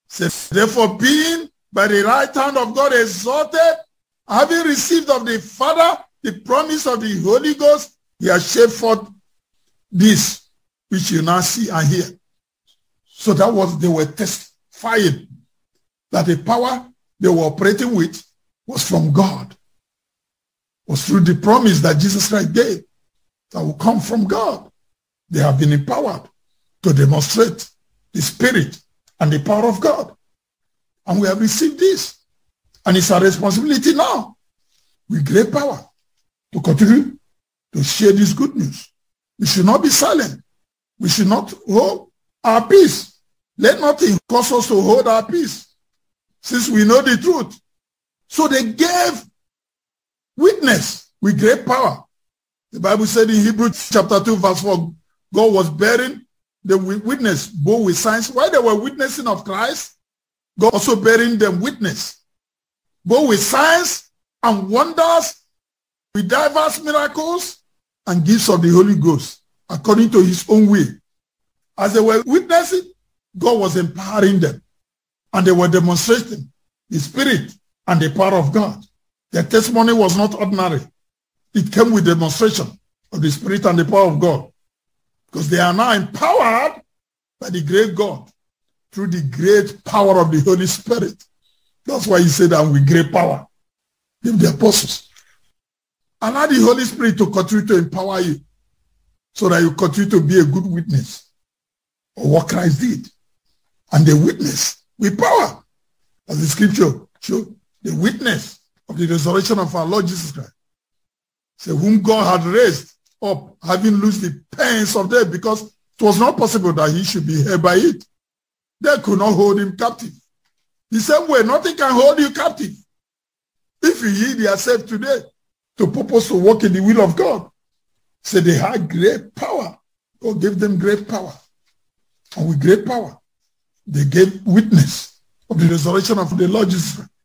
Says, therefore, being by the right hand of God exalted, having received of the Father the promise of the Holy Ghost, he has shed forth this, which you now see and hear. So that was, they were testifying that the power they were operating with was from God, was through the promise that Jesus Christ gave that will come from God. They have been empowered to demonstrate the Spirit and the power of God. And we have received this. And it's our responsibility now, with great power, to continue to share this good news. We should not be silent. We should not hold our peace. Let nothing cause us to hold our peace, since we know the truth. So they gave witness with great power. The Bible said in Hebrews chapter 2, verse 4, God was bearing the witness, both with signs. While they were witnessing of Christ, God also bearing them witness, both with signs and wonders, with diverse miracles and gifts of the Holy Ghost, according to his own will. As they were witnessing, God was empowering them, and they were demonstrating the Spirit and the power of God. Their testimony was not ordinary. It came with demonstration of the Spirit and the power of God, because they are now empowered by the great God through the great power of the Holy Spirit. That's why he said that with great power, give the apostles. Allow the Holy Spirit to continue to empower you, so that you continue to be a good witness of what Christ did. And the witness with power, as the scripture shows, the witness of the resurrection of our Lord Jesus Christ. So whom God had raised up, having loosed the pains of death, because it was not possible that he should be held by it. They could not hold him captive. The same way, nothing can hold you captive. If you yield yourself today to purpose to walk in the will of God. So they had great power. God gave them great power. And with great power, they gave witness of the resurrection of the Lord Jesus Christ.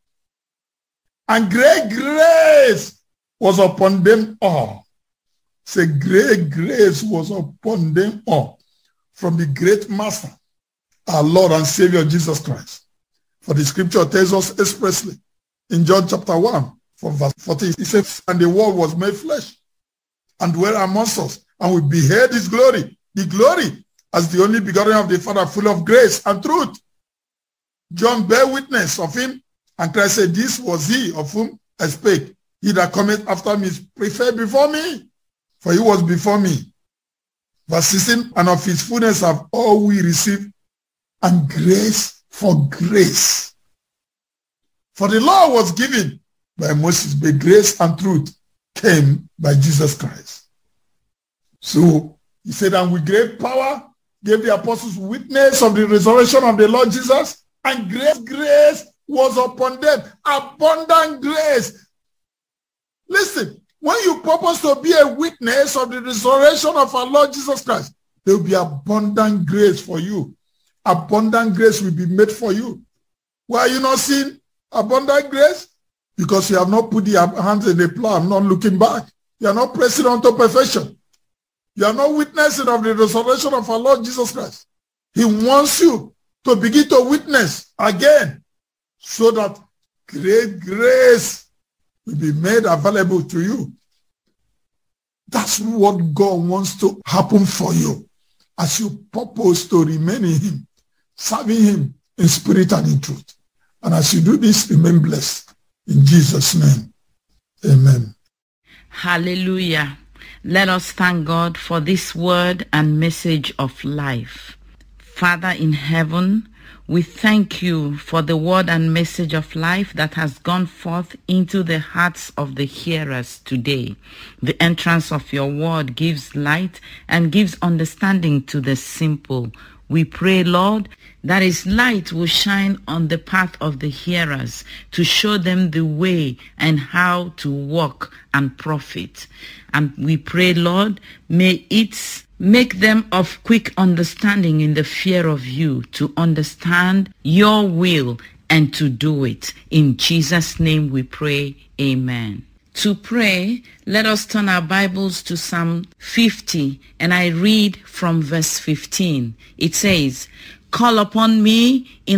And great grace was upon them all. Say, great grace was upon them all, from the great Master, our Lord and Savior Jesus Christ. For the scripture tells us expressly in John chapter 1, from verse 14, it says, and the word was made flesh and dwelt amongst us, and we beheld his glory, the glory as the only begotten of the Father, full of grace and truth. John bare witness of him, and Christ said, this was he of whom I spake. He that cometh after me is preferred before me, for he was before me. Verse 16, and of his fullness have all we received, and grace for grace. For the law was given by Moses, but grace and truth came by Jesus Christ. So he said, and with great power gave the apostles witness of the resurrection of the Lord Jesus, and grace was upon them. Abundant grace. Listen, when you purpose to be a witness of the resurrection of our Lord Jesus Christ, there will be abundant grace for you. Abundant grace will be made for you. Why are you not seeing abundant grace? Because you have not put your hands in the plow, not looking back. You are not pressing on to perfection. You are not witnessing of the resurrection of our Lord Jesus Christ. He wants you to begin to witness again, so that great grace will be made available to you. That's what God wants to happen for you as you purpose to remain in him, serving him in spirit and in truth. And as you do this, remain blessed. In Jesus' name, amen. Hallelujah. Let us thank God for this word and message of life. Father in heaven, we thank you for the word and message of life that has gone forth into the hearts of the hearers today. The entrance of your word gives light and gives understanding to the simple. We pray, Lord, that his light will shine on the path of the hearers to show them the way and how to walk and profit. And we pray, Lord, may it make them of quick understanding in the fear of you, to understand your will and to do it. In Jesus' name we pray, amen. To pray, let us turn our Bibles to Psalm 50, and I read from verse 15. It says, call upon me in